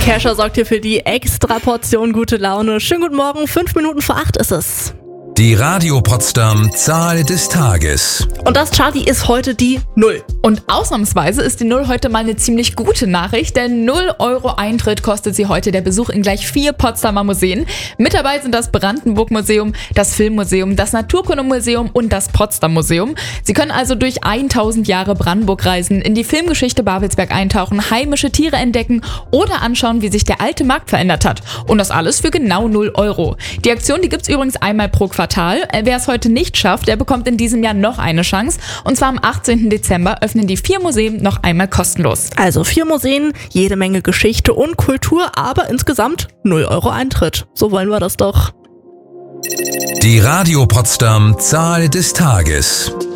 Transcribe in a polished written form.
Kesha sorgt hier für die extra Portion gute Laune. Schönen guten Morgen, 5 Minuten vor 8 ist es. Die Radio Potsdam Zahl des Tages. Und das, Charlie, ist heute die 0. Und ausnahmsweise ist die 0 heute mal eine ziemlich gute Nachricht, denn 0 € Eintritt kostet sie heute der Besuch in gleich 4 Potsdamer Museen. Mit dabei sind das Brandenburg-Museum, das Filmmuseum, das Naturkundemuseum und das Potsdam-Museum. Sie können also durch 1000 Jahre Brandenburg reisen, in die Filmgeschichte Babelsberg eintauchen, heimische Tiere entdecken oder anschauen, wie sich der alte Markt verändert hat. Und das alles für genau 0 €. Die Aktion, die gibt's übrigens einmal pro Quartal. Wer es heute nicht schafft, der bekommt in diesem Jahr noch eine Chance. Und zwar am 18. Dezember öffnen die 4 Museen noch einmal kostenlos. Also 4 Museen, jede Menge Geschichte und Kultur, aber insgesamt 0 € Eintritt. So wollen wir das doch. Die Radio Potsdam Zahl des Tages.